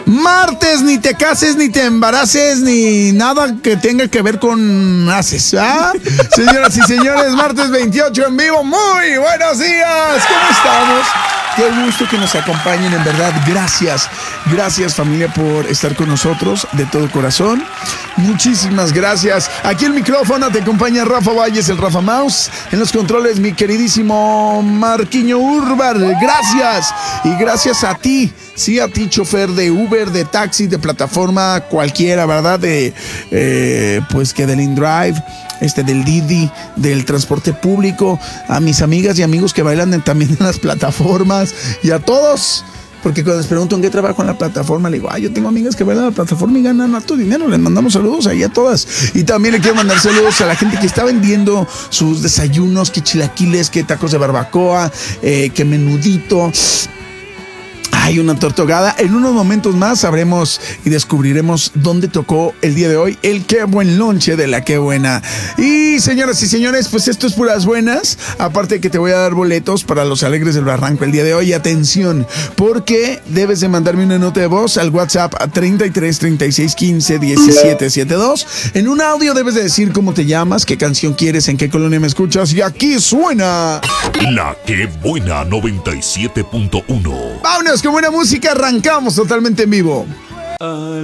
Martes, ni te cases, ni te embaraces, ni nada que tenga que ver con haces, ¿ah? Señoras y señores, martes 28 en vivo. Muy buenos días. ¿Cómo estamos? Qué gusto que nos acompañen, en verdad. Gracias. Gracias, familia, por estar con nosotros de todo corazón. Muchísimas gracias. Aquí el micrófono te acompaña Rafa Valles, el Rafa Mouse. En los controles, mi queridísimo Marquiño Urbar. Gracias. Y gracias a ti. Sí, a ti, chofer de Uber, de taxi, de plataforma cualquiera, ¿verdad? Pues que del InDrive, del Didi, del transporte público, a mis amigas y amigos que bailan también en las plataformas y a todos. Porque cuando les pregunto en qué trabajo en la plataforma, le digo, yo tengo amigas que bailan en la plataforma y ganan harto dinero. Les mandamos saludos ahí a todas. Y también le quiero mandar saludos a la gente que está vendiendo sus desayunos, que chilaquiles, que tacos de barbacoa, que menudito. Hay una tortogada. En unos momentos más sabremos y descubriremos dónde tocó el día de hoy el Qué Buen Lonche de la Qué Buena. Y señoras y señores, pues esto es puras buenas. Aparte de que te voy a dar boletos para los Alegres del Barranco el día de hoy. Atención, porque debes de mandarme una nota de voz al WhatsApp a 33 36 15 17 72. En un audio debes de decir cómo te llamas, qué canción quieres, en qué colonia me escuchas. Y aquí suena La Qué Buena 97.1. ¡Vámonos con buena música! Arrancamos totalmente en vivo.